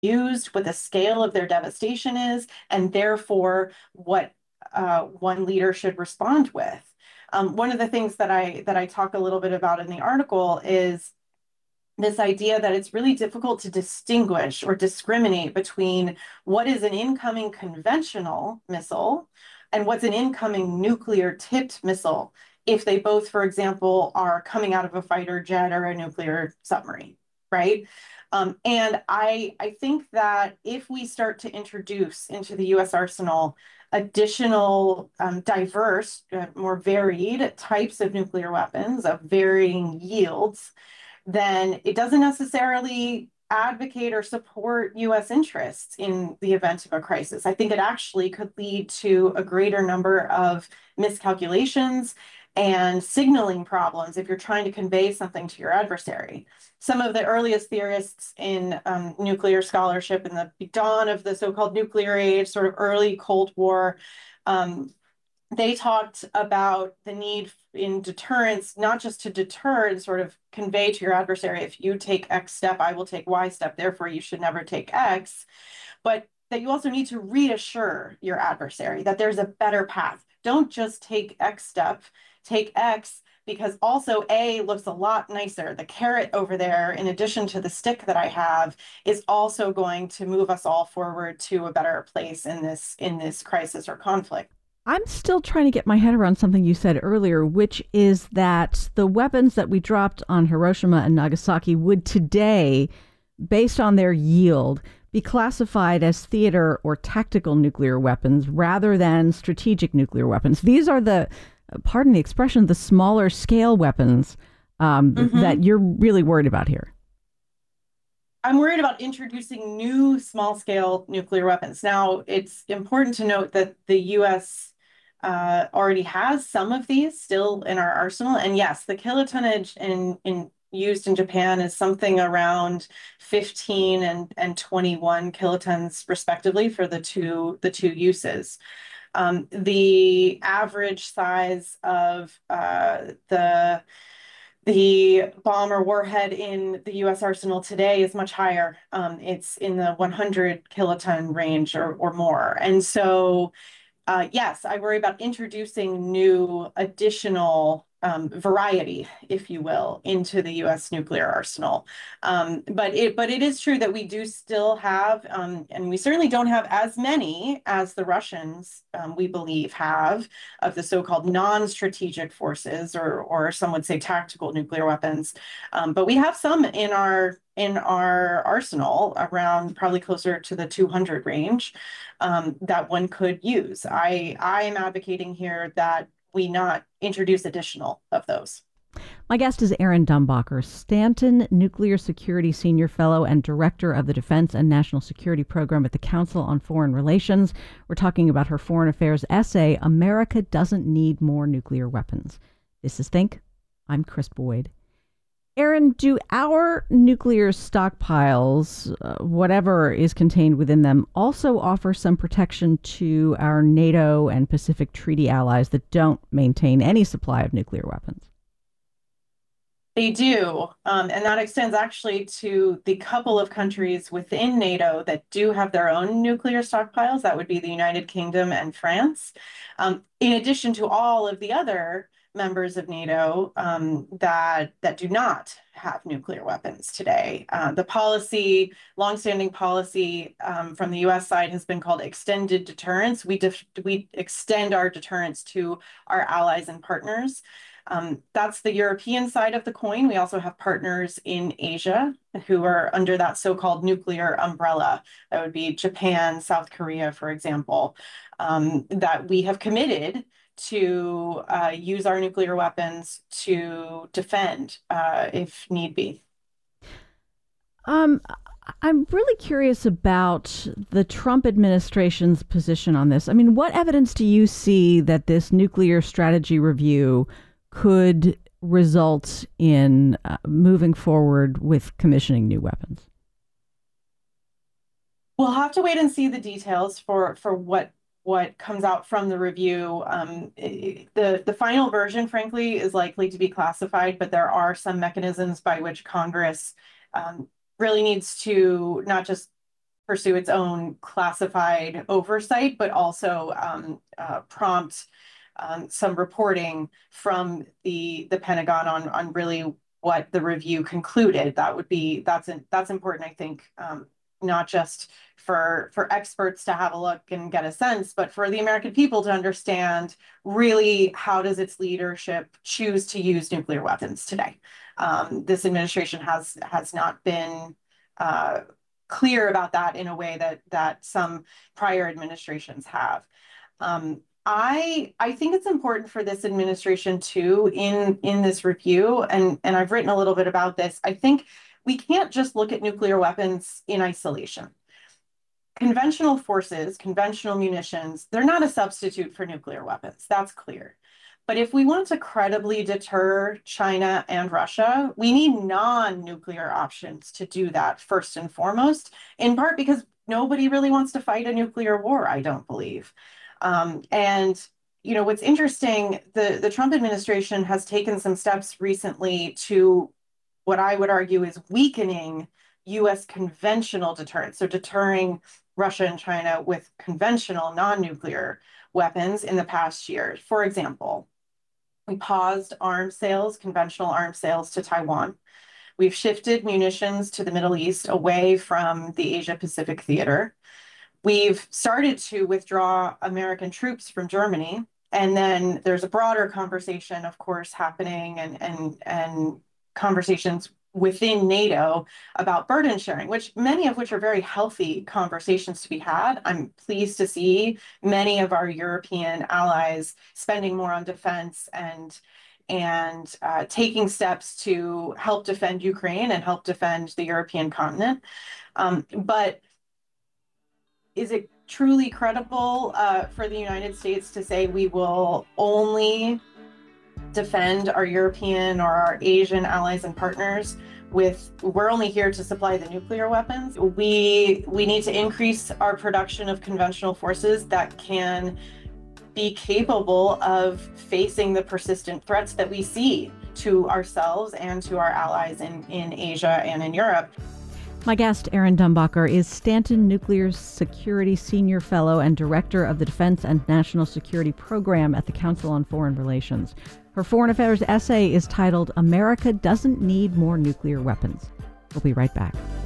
used, what the scale of their devastation is, and therefore what one leader should respond with. One of the things that I talk a little bit about in the article is this idea that it's really difficult to distinguish or discriminate between what is an incoming conventional missile and what's an incoming nuclear tipped missile if they both, for example, are coming out of a fighter jet or a nuclear submarine, right? And I think that if we start to introduce into the US arsenal additional diverse, more varied types of nuclear weapons of varying yields, then it doesn't necessarily advocate or support US interests in the event of a crisis. I think it actually could lead to a greater number of miscalculations and signaling problems if you're trying to convey something to your adversary. Some of the earliest theorists in nuclear scholarship in the dawn of the so-called nuclear age, sort of early Cold War, um, they talked about the need in deterrence, not just to deter and sort of convey to your adversary, if you take X step, I will take Y step, therefore you should never take X, but that you also need to reassure your adversary that there's a better path. Don't just take X step, take X, because also A looks a lot nicer. The carrot over there, in addition to the stick that I have, is also going to move us all forward to a better place in this crisis or conflict. I'm still trying to get my head around something you said earlier, which is that the weapons that we dropped on Hiroshima and Nagasaki would today, based on their yield, be classified as theater or tactical nuclear weapons rather than strategic nuclear weapons. These are the, pardon the expression, the smaller scale weapons that Mhm. you're really worried about here. I'm worried about introducing new small scale nuclear weapons. Now, it's important to note that the US already has some of these still in our arsenal. And yes, the kilotonnage used in Japan is something around 15 and 21 kilotons respectively for the two uses. The average size of the bomb or warhead in the US arsenal today is much higher. It's in the 100 kiloton range or more. And so yes, I worry about introducing new additional variety, if you will, into the U.S. nuclear arsenal. But it is true that we do still have, and we certainly don't have as many as the Russians, we believe, have of the so-called non-strategic forces, or some would say tactical nuclear weapons. But we have some in our arsenal around probably closer to the 200 range that one could use. I am advocating here that we not introduce additional of those. My guest is Erin Dumbacher, Stanton Nuclear Security Senior Fellow and Director of the Defense and National Security Program at the Council on Foreign Relations. We're talking about her foreign affairs essay, America Doesn't Need More Nuclear Weapons. This is Think. I'm Chris Boyd. Erin, do our nuclear stockpiles, whatever is contained within them, also offer some protection to our NATO and Pacific Treaty allies that don't maintain any supply of nuclear weapons? They do, and that extends actually to the couple of countries within NATO that do have their own nuclear stockpiles. That would be the United Kingdom and France, in addition to all of the other members of NATO that do not have nuclear weapons today. The policy, longstanding policy from the U.S. side has been called extended deterrence. We extend our deterrence to our allies and partners. That's the European side of the coin. We also have partners in Asia who are under that so-called nuclear umbrella. That would be Japan, South Korea, for example, that we have committed to use our nuclear weapons to defend if need be. Um, I'm really curious about the Trump administration's position on this. I mean, what evidence do you see that this nuclear strategy review could result in moving forward with commissioning new weapons? We'll have to wait and see the details for what comes out from the review. The final version, frankly, is likely to be classified, but there are some mechanisms by which Congress really needs to not just pursue its own classified oversight, but also prompt some reporting from the Pentagon on really what the review concluded. That's important, I think, not just for experts to have a look and get a sense, but for the American people to understand really how does its leadership choose to use nuclear weapons today. This administration has not been clear about that in a way that some prior administrations have. I think it's important for this administration too in this review, and I've written a little bit about this. I think we can't just look at nuclear weapons in isolation. Conventional forces, conventional munitions, they're not a substitute for nuclear weapons. That's clear. But if we want to credibly deter China and Russia, we need non-nuclear options to do that first and foremost, in part because nobody really wants to fight a nuclear war, I don't believe. And what's interesting, the Trump administration has taken some steps recently to what I would argue is weakening U.S. conventional deterrence, so deterring Russia and China with conventional non-nuclear weapons in the past year. For example, we paused arms sales, conventional arms sales to Taiwan. We've shifted munitions to the Middle East away from the Asia-Pacific theater. We've started to withdraw American troops from Germany. And then there's a broader conversation, of course, happening and conversations within NATO about burden sharing, many of which are very healthy conversations to be had. I'm pleased to see many of our European allies spending more on defense and taking steps to help defend Ukraine and help defend the European continent. But is it truly credible for the United States to say we will only defend our European or our Asian allies and partners we're only here to supply the nuclear weapons? We need to increase our production of conventional forces that can be capable of facing the persistent threats that we see to ourselves and to our allies in Asia and in Europe. My guest, Erin Dumbacher, is Stanton Nuclear Security Senior Fellow and Director of the Defense and National Security Program at the Council on Foreign Relations. Her foreign affairs essay is titled "America Doesn't Need More Nuclear Weapons." We'll be right back.